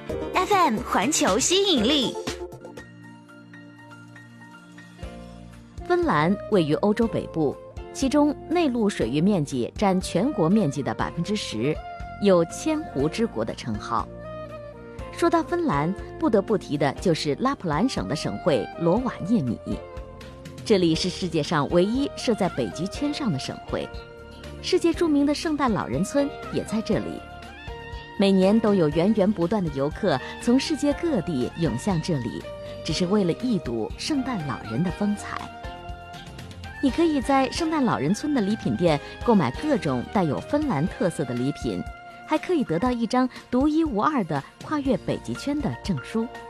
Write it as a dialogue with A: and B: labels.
A: FM 环球吸引力。
B: 芬兰位于欧洲北部，其中内陆水域面积占全国面积的10%，有千湖之国的称号。说到芬兰，不得不提的就是拉普兰省的省会罗瓦涅米，这里是世界上唯一设在北极圈上的省会，世界著名的圣诞老人村也在这里。每年都有源源不断的游客从世界各地涌向这里，只是为了一睹圣诞老人的风采。你可以在圣诞老人村的礼品店购买各种带有芬兰特色的礼品，还可以得到一张独一无二的跨越北极圈的证书。